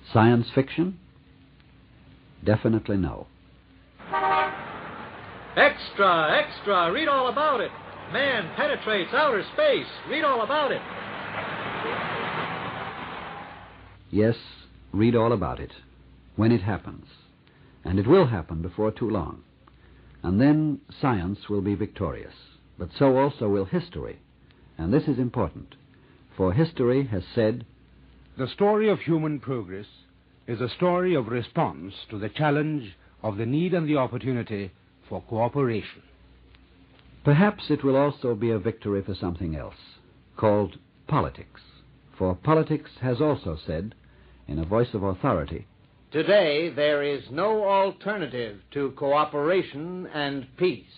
Science fiction? Definitely no. Extra, extra, read all about it. Man penetrates outer space. Read all about it. Yes, read all about it, when it happens. And it will happen before too long. And then science will be victorious. But so also will history. And this is important, for history has said, "The story of human progress is a story of response to the challenge of the need and the opportunity for cooperation." Perhaps it will also be a victory for something else, called politics. For politics has also said, in a voice of authority, "Today there is no alternative to cooperation and peace."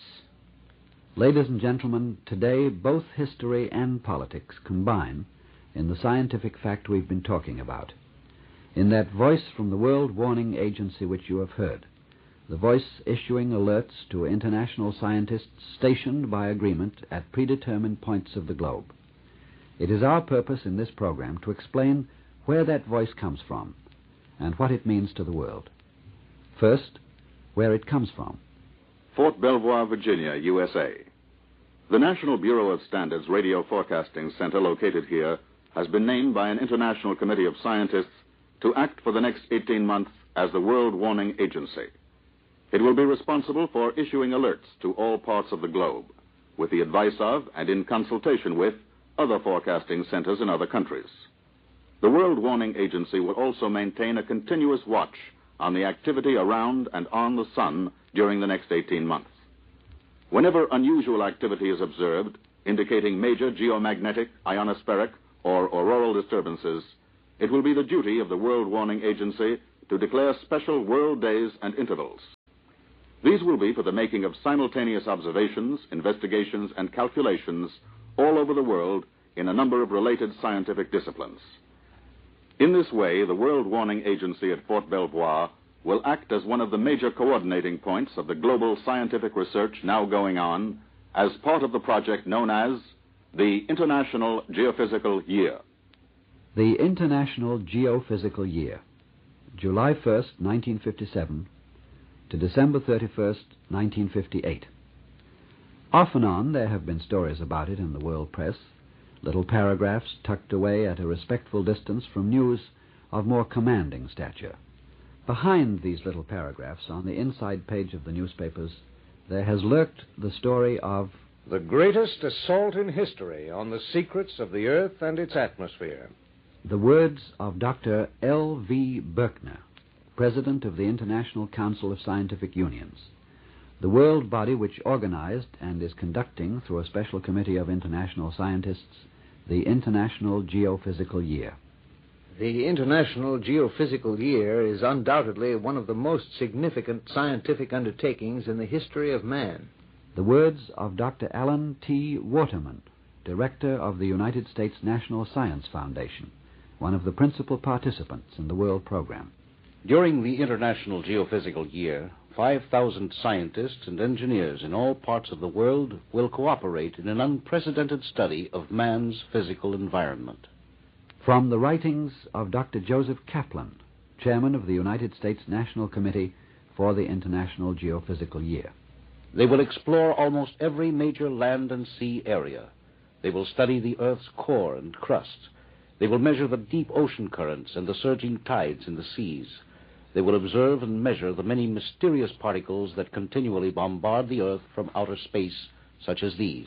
Ladies and gentlemen, today both history and politics combine in the scientific fact we've been talking about. In that voice from the World Warning Agency which you have heard, the voice issuing alerts to international scientists stationed by agreement at predetermined points of the globe. It is our purpose in this program to explain where that voice comes from and what it means to the world. First, where it comes from. Fort Belvoir, Virginia, USA. The National Bureau of Standards Radio Forecasting Center located here has been named by an international committee of scientists to act for the next 18 months as the World Warning Agency. It will be responsible for issuing alerts to all parts of the globe, with the advice of and in consultation with other forecasting centers in other countries. The World Warning Agency will also maintain a continuous watch on the activity around and on the sun during the next 18 months. Whenever unusual activity is observed, indicating major geomagnetic, ionospheric, or auroral disturbances, it will be the duty of the World Warning Agency to declare special world days and intervals. These will be for the making of simultaneous observations, investigations, and calculations all over the world in a number of related scientific disciplines. In this way, the World Warning Agency at Fort Belvoir will act as one of the major coordinating points of the global scientific research now going on as part of the project known as the International Geophysical Year. The International Geophysical Year, July 1st, 1957 to December 31st, 1958. Off and on there have been stories about it in the world press, little paragraphs tucked away at a respectful distance from news of more commanding stature. Behind these little paragraphs on the inside page of the newspapers, there has lurked the story of the greatest assault in history on the secrets of the Earth and its atmosphere. The words of Dr. L.V. Berkner, President of the International Council of Scientific Unions, the world body which organized and is conducting, through a special committee of international scientists, the International Geophysical Year. The International Geophysical Year is undoubtedly one of the most significant scientific undertakings in the history of man. The words of Dr. Alan T. Waterman, Director of the United States National Science Foundation, one of the principal participants in the world program. During the International Geophysical Year, 5,000 scientists and engineers in all parts of the world will cooperate in an unprecedented study of man's physical environment. From the writings of Dr. Joseph Kaplan, Chairman of the United States National Committee for the International Geophysical Year. They will explore almost every major land and sea area. They will study the Earth's core and crust. They will measure the deep ocean currents and the surging tides in the seas. They will observe and measure the many mysterious particles that continually bombard the Earth from outer space, such as these.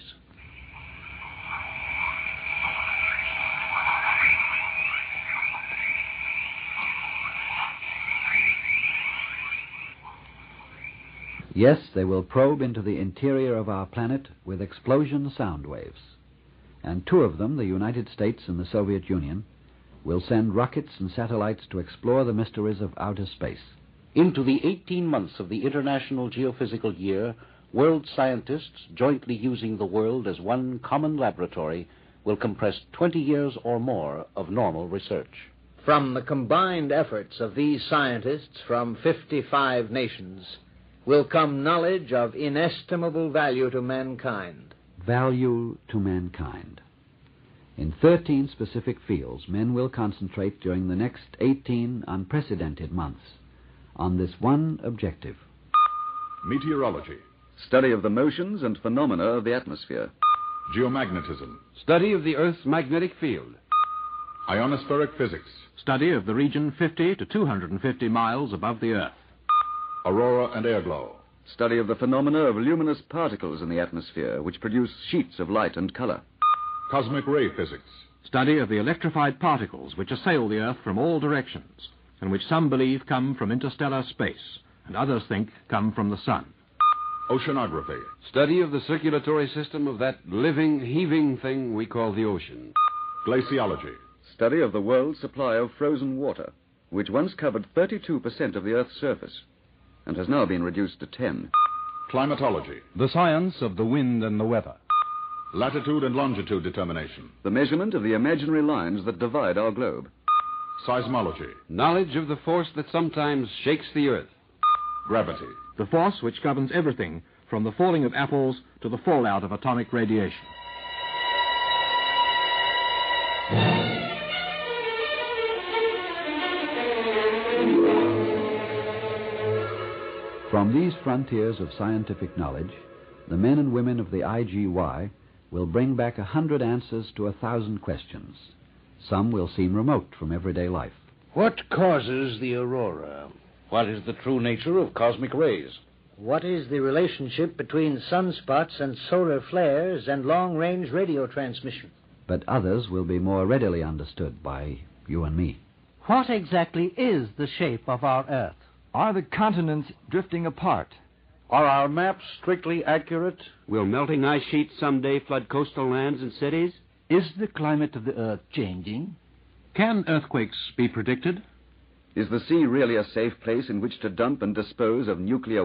Yes, they will probe into the interior of our planet with explosion sound waves. And two of them, the United States and the Soviet Union, will send rockets and satellites to explore the mysteries of outer space. Into the 18 months of the International Geophysical Year, world scientists, jointly using the world as one common laboratory, will compress 20 years or more of normal research. From the combined efforts of these scientists from 55 nations will come knowledge of inestimable value to mankind. Value to mankind. In 13 specific fields, men will concentrate during the next 18 unprecedented months on this one objective. Meteorology. Study of the motions and phenomena of the atmosphere. Geomagnetism. Study of the Earth's magnetic field. Ionospheric physics. Study of the region 50 to 250 miles above the Earth. Aurora and airglow. Study of the phenomena of luminous particles in the atmosphere, which produce sheets of light and color. Cosmic ray physics. Study of the electrified particles which assail the Earth from all directions, and which some believe come from interstellar space, and others think come from the sun. Oceanography. Study of the circulatory system of that living, heaving thing we call the ocean. Glaciology. Study of the world's supply of frozen water, which once covered 32% of the Earth's surface, and has now been reduced to 10. Climatology. The science of the wind and the weather. Latitude and longitude determination. The measurement of the imaginary lines that divide our globe. Seismology. Knowledge of the force that sometimes shakes the Earth. Gravity. The force which governs everything from the falling of apples to the fallout of atomic radiation. From these frontiers of scientific knowledge, the men and women of the IGY will bring back 100 answers to 1,000 questions. Some will seem remote from everyday life. What causes the aurora? What is the true nature of cosmic rays? What is the relationship between sunspots and solar flares and long-range radio transmission? But others will be more readily understood by you and me. What exactly is the shape of our Earth? Are the continents drifting apart? Are our maps strictly accurate? Will melting ice sheets someday flood coastal lands and cities? Is the climate of the Earth changing? Can earthquakes be predicted? Is the sea really a safe place in which to dump and dispose of nuclear